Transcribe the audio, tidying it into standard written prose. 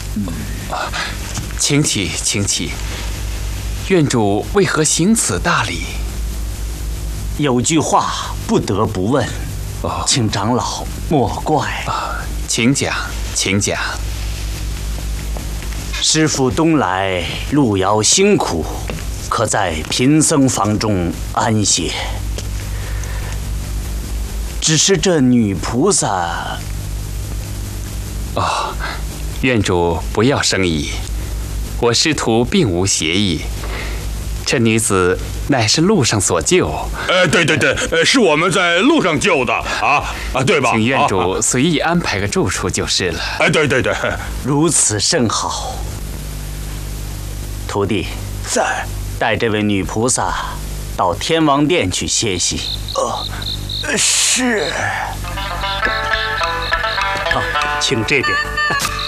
请起，请起。院主为何行此大礼？ 有句话不得不问，请长老莫怪。 请讲，请讲。 师父东来路遥辛苦，可在贫僧房中安歇。只是这女菩萨…… 院主不要生疑，我师徒并无邪意。这女子乃是路上所救。 对，是我们在路上救的对吧？ 请院主随意安排个住处就是了。 对， 如此甚好。徒弟， 在带这位女菩萨到天王殿去歇息。 是。 好，请这边。